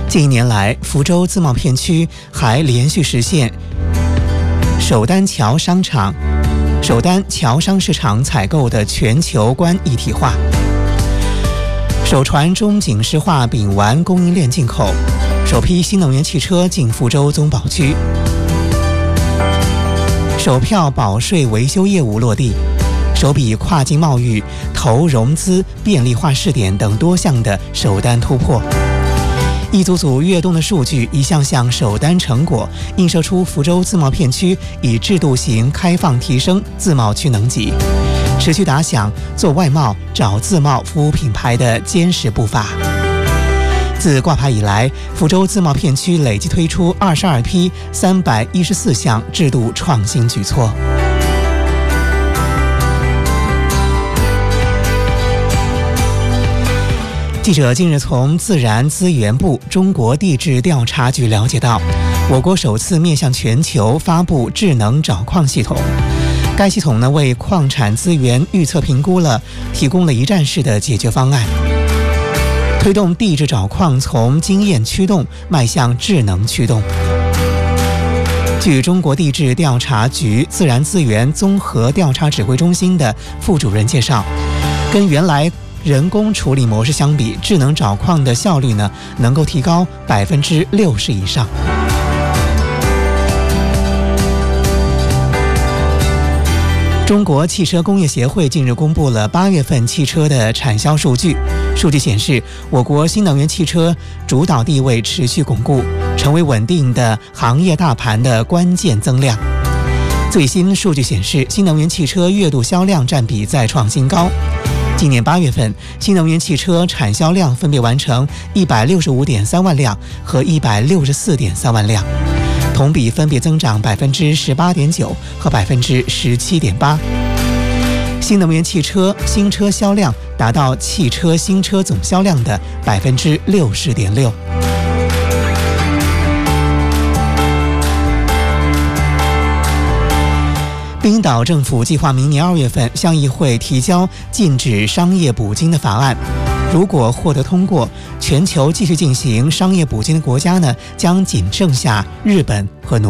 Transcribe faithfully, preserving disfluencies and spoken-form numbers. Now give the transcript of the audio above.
近一年来，福州自贸片区还连续实现首单桥商场、首单桥商市场采购的全球观一体化，首传中景石化丙烷供应链进口，首批新能源汽车进福州宗保区，首票保税维修业务落地，首笔跨境贸易投融资便利化试点等多项的首单突破。一组组跃动的数据，一项项首单成果，映射出福州自贸片区以制度型开放提升自贸区能级，持续打响做外贸、找自贸服务品牌的坚实步伐。自挂牌以来，福州自贸片区累计推出二十二批三百一十四项制度创新举措。记者近日从自然资源部中国地质调查局了解到，我国首次面向全球发布智能找矿系统。该系统呢为矿产资源预测评估了提供了一站式的解决方案，推动地质找矿从经验驱动迈向智能驱动。据中国地质调查局自然资源综合调查指挥中心的副主任介绍，跟原来人工处理模式相比，智能找矿的效率呢能够提高百分之六十以上。中国汽车工业协会近日公布了八月份汽车的产销数据，数据显示，我国新能源汽车主导地位持续巩固，成为稳定的行业大盘的关键增量。最新数据显示，新能源汽车月度销量占比再创新高。今年八月份，新能源汽车产销量分别完成一百六十五点三万辆和一百六十四点三万辆，同比分别增长百分之十八点九和百分之十七点八。新能源汽车新车销量达到汽车新车总销量的百分之六十点六。冰岛政府计划明年二月份向议会提交禁止商业捕鲸的法案，如果获得通过，全球继续进行商业捕鲸的国家呢，将仅剩下日本和挪